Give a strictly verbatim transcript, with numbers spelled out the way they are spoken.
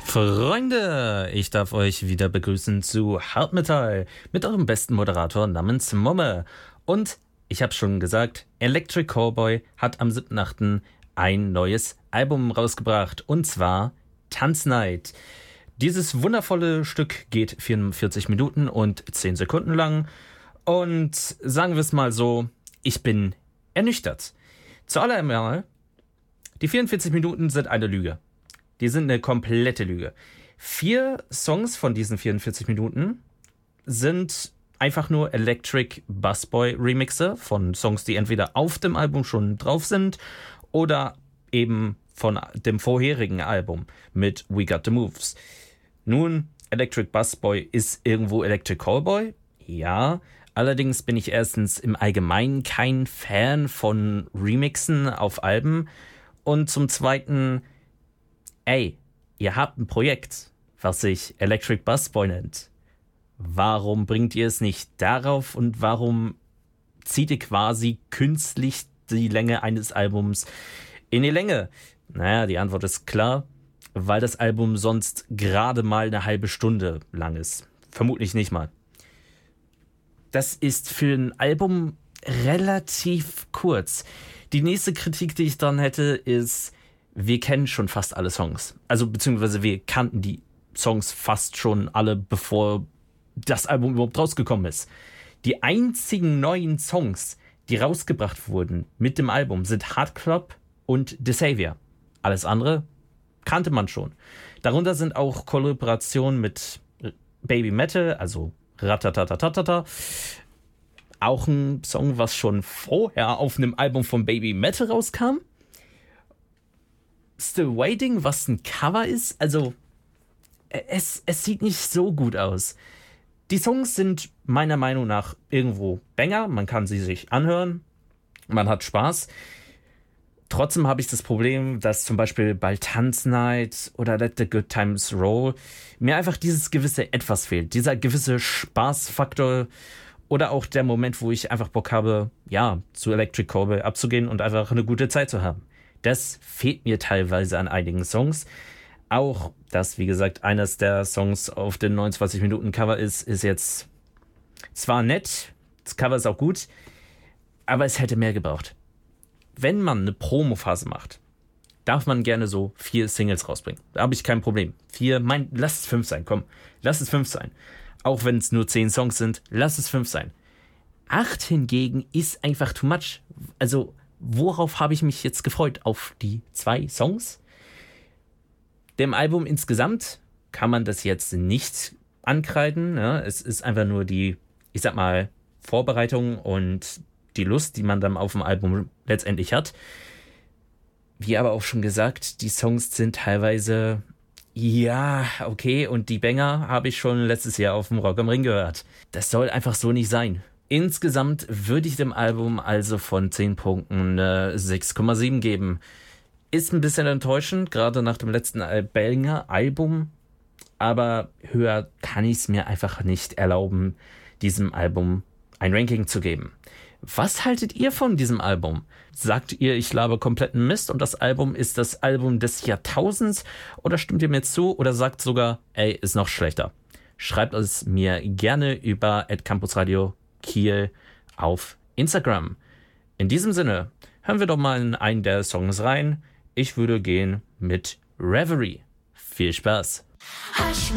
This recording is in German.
Freunde, ich darf euch wieder begrüßen zu Hartmetall mit eurem besten Moderator namens Momme. Und ich habe schon gesagt, Electric Callboy hat am siebten achten ein neues Album rausgebracht, und zwar Tanznight. Dieses wundervolle Stück geht vierundvierzig Minuten und zehn Sekunden lang. Und sagen wir es mal so, ich bin ernüchtert. Zuallererst, die vierundvierzig Minuten sind eine Lüge. Die sind eine komplette Lüge. Vier Songs von diesen vierundvierzig Minuten sind einfach nur Electric Busboy Remixe von Songs, die entweder auf dem Album schon drauf sind oder eben von dem vorherigen Album mit We Got the Moves. Nun, Electric Busboy ist irgendwo Electric Callboy, ja. Allerdings bin ich erstens im Allgemeinen kein Fan von Remixen auf Alben. Und zum Zweiten, ey, ihr habt ein Projekt, was sich Electric Busboy nennt. Warum bringt ihr es nicht darauf und warum zieht ihr quasi künstlich die Länge eines Albums in die Länge? Naja, die Antwort ist klar, weil das Album sonst gerade mal eine halbe Stunde lang ist. Vermutlich nicht mal. Das ist für ein Album relativ kurz. Die nächste Kritik, die ich dann hätte, ist, wir kennen schon fast alle Songs. Also beziehungsweise wir kannten die Songs fast schon alle, bevor das Album überhaupt rausgekommen ist. Die einzigen neuen Songs, die rausgebracht wurden mit dem Album, sind Heart Club und The Savior. Alles andere kannte man schon. Darunter sind auch Kollaborationen mit Baby Metal, also Ratatatatata. Auch ein Song, was schon vorher auf einem Album von Baby Metal rauskam. Still Waiting, was ein Cover ist. Also, es, es sieht nicht so gut aus. Die Songs sind meiner Meinung nach irgendwo Banger. Man kann sie sich anhören. Man hat Spaß. Trotzdem habe ich das Problem, dass zum Beispiel bei Tanznight oder Let the Good Times Roll mir einfach dieses gewisse Etwas fehlt. Dieser gewisse Spaßfaktor oder auch der Moment, wo ich einfach Bock habe, ja, zu Electric Callboy abzugehen und einfach eine gute Zeit zu haben. Das fehlt mir teilweise an einigen Songs. Auch, dass, wie gesagt, eines der Songs auf den neunundzwanzig Minuten Cover ist, ist jetzt zwar nett, das Cover ist auch gut, aber es hätte mehr gebraucht. Wenn man eine Promo-Phase macht, darf man gerne so vier Singles rausbringen. Da habe ich kein Problem. Vier, mein, lass es fünf sein, komm, lass es fünf sein. Auch wenn es nur zehn Songs sind, lass es fünf sein. Acht hingegen ist einfach too much. Also, worauf habe ich mich jetzt gefreut? Auf die zwei Songs? Dem Album insgesamt kann man das jetzt nicht ankreiden. Ja? Es ist einfach nur die, ich sag mal, Vorbereitung und die Lust, die man dann auf dem Album letztendlich hat. Wie aber auch schon gesagt, die Songs sind teilweise, ja, okay, und die Banger habe ich schon letztes Jahr auf dem Rock am Ring gehört. Das soll einfach so nicht sein. Insgesamt würde ich dem Album also von zehn Punkten äh, sechs Komma sieben geben. Ist ein bisschen enttäuschend, gerade nach dem letzten Banger-Album, aber höher kann ich es mir einfach nicht erlauben, diesem Album ein Ranking zu geben. Was haltet ihr von diesem Album? Sagt ihr, ich labe kompletten Mist und das Album ist das Album des Jahrtausends? Oder stimmt ihr mir zu oder sagt sogar, ey, ist noch schlechter? Schreibt es mir gerne über at campusradio Kiel auf Instagram. In diesem Sinne, hören wir doch mal in einen der Songs rein. Ich würde gehen mit Reverie. Viel Spaß. Hush